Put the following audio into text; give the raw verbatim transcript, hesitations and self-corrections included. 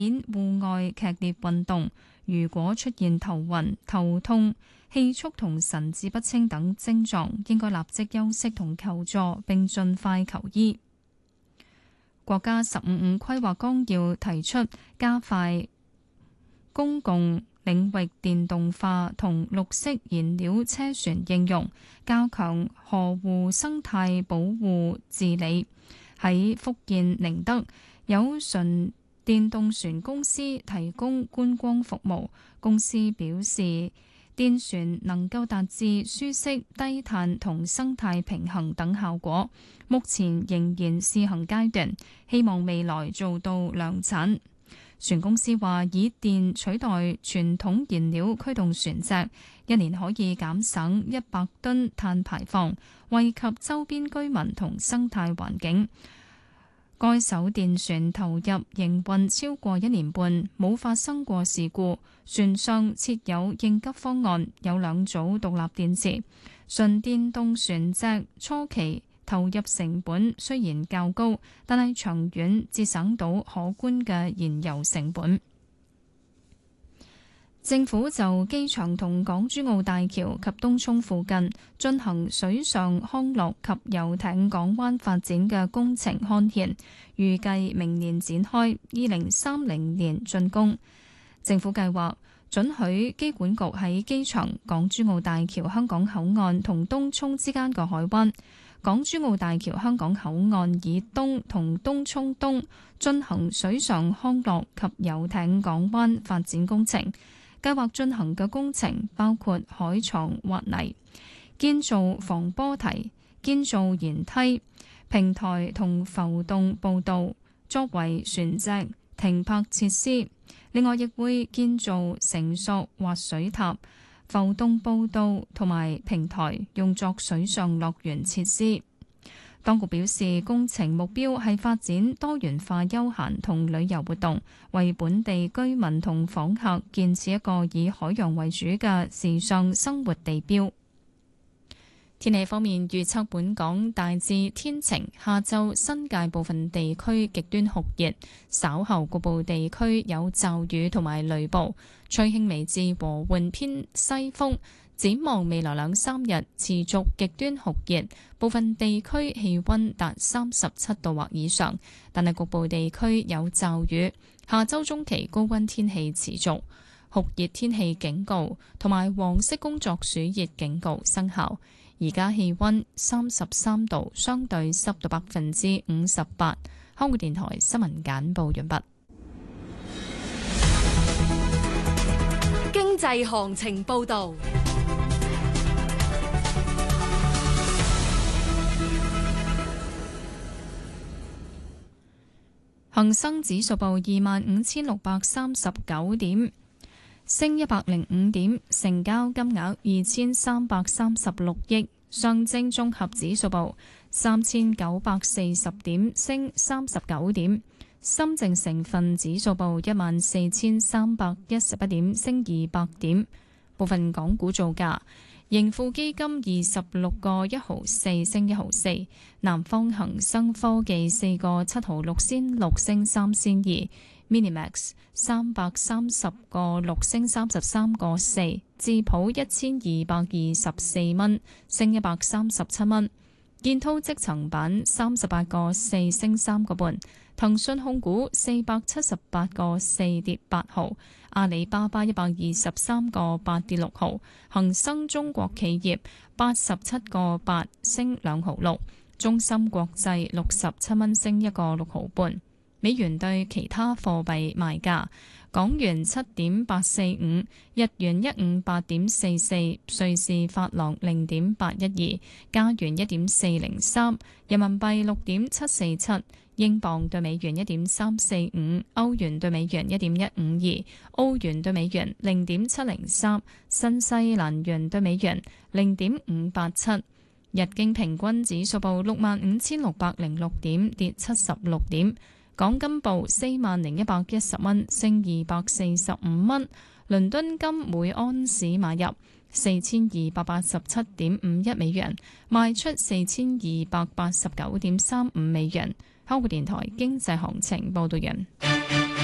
戶外劇烈運動。如果出現頭暈、頭痛、氣促同神志不清等症狀，應該立即休息同求助，並盡快求醫。國家十五五規劃綱要提出加快公共領域電動化同綠色燃料車船應用，加強河湖生態保護治理。喺福建寧德，有純電動船公司提供觀光服務。公司表示，電船能夠達至舒適、低碳同生態平衡等效果，目前仍然試行階段，希望未來做到量產。船公司話，以電取代傳統燃料驅動船隻，一年可以減省一百噸碳排放，惠及周邊居民同生態環境。該艘電船投入營運超過一年半，冇發生過事故。船上設有應急方案，有兩組獨立電池。純電動船隻初期投入成本雖然較高，但係長遠節省到可觀嘅燃油成本。政府就機場同港珠澳大橋及東涌附近進行水上康樂及遊艇港灣發展嘅工程刊憲，預計明年展開，二零三零年竣工。政府計劃准許機管局喺機場、港珠澳大橋香港口岸同東涌之間嘅海灣、港珠澳大橋香港口岸以東同東涌東進行水上康樂及遊艇港灣發展工程。計劃進行嘅工程包括海床挖泥、建造防波堤、建造燃梯、平台同浮動步道，作為船隻停泊設施。另外，亦會建造繩索滑水塔、浮動步道同埋平台，用作水上樂園設施。當局表示，工程目標係發展多元化休閒同旅遊活動，為本地居民同訪客建設一個以海洋為主嘅時尚生活地標。天氣方面，預測本港大致天晴，下晝新界部分地區極端酷熱，稍後局部地區有驟雨同埋雷暴，吹輕微至和緩偏西風。展望未來兩三日持續極端酷熱，部分地區氣溫達三十七度或以上，但係局部地區有驟雨。下周中期高溫天氣持續，酷熱天氣警告同埋黃色工作暑熱警告生效。而家氣溫三十三度，相對濕度百分之五十八。香港電台新聞簡報完畢。 經濟行情報道。 恒生指數報二萬五千六百三十九點，升一百零五點，成交金額二千三百三十六億。上證綜合指數報三千九百四十點，升三十九點。深證成分指數報一萬四千三百一十一點，升二百點。部分港股造價。盈富基金二十六個一毫四升一毫四，南方恒生科技四個七毫六仙六升三仙二 ，Minimax 三百三十個六升三十三個四，智普一千二百二十四蚊升一百三十七蚊，建滔積層板三十八個四升三個半，騰訊控股四百七十八個四跌八毫。阿里巴巴一百二十三個八跌六毫，恒生中國企業八十七個八升兩毫六，中芯國際六十七蚊升一個六毫半。美元對其他貨幣賣價：港元七點八四五，日元一五八點四四，瑞士法郎零點八一二，加元一點四零三，人民幣六點七四七。英鎊對美元一點三四五，歐元對美元一點一五二，澳元對美元零點七零三，新西蘭元對美元零點五八七。日經平均指數報六萬五千六百零六點，跌七十六點。港金報四萬零一百一十蚊，升二百四十五蚊。倫敦金每安士買入四千二百八十七點五一美元，賣出四千二百八十九點三五美元。香港電台經濟行情報道人。